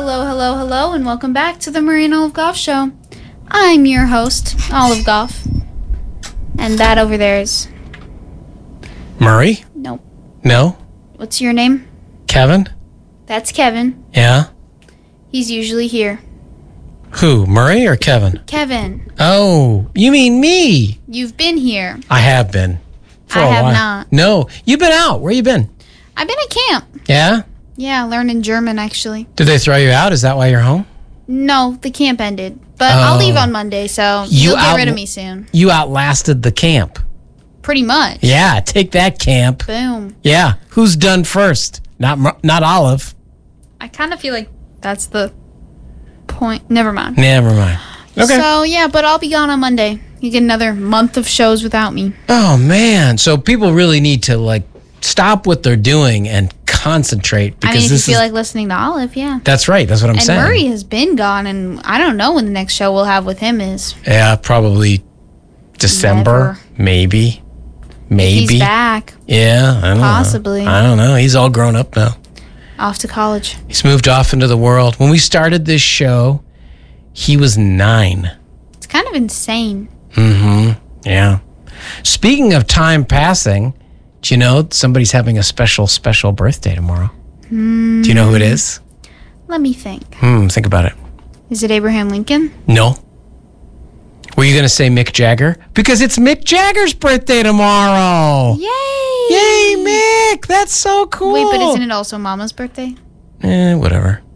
Hello, hello, hello, and welcome back to the Murray and Olive Goff Show. I'm your host, Olive Goff. And that over there is... Murray? Nope. No? What's your name? Kevin? That's Kevin. Yeah? He's usually here. Who, Murray or Kevin? Kevin, Oh, you mean me? you've been here. I have been. For I a have while. not. No, you've been out. Where you been? I've been at camp. Yeah? Yeah, learning German, actually. Did they throw you out? Is that why you're home? No, the camp ended. But I'll Oh. leave on Monday, so You you'll get out- rid of me soon. You outlasted the camp. Pretty much. Yeah, take that, camp. Boom. Yeah, who's done first? Not Olive. I kind of feel like that's the point. Never mind. Never mind. Okay. So, yeah, but I'll be gone on Monday. You get another month of shows without me. Oh, man. So people really need to, stop what they're doing and concentrate. I Because mean, if you this feel is... like listening to Olive, yeah. That's right. That's what I'm And saying. Murray has been gone, and I don't know when the next show we'll have with him is. Yeah, probably December. Never. Maybe. He's back, Yeah, I don't Possibly. know. I don't know. He's all grown up now. off to college. He's moved off into the world. When we started this show, he was 9. It's kind of insane. Yeah. Speaking of time passing, do you know somebody's having a special birthday tomorrow? Do you know who it is? Let me think. Think about it. Is it Abraham Lincoln? No. Were you going to say Mick Jagger? Because it's Mick Jagger's birthday tomorrow. Yay! Yay, Mick. That's so cool. Wait, but isn't it also Mama's birthday? Whatever.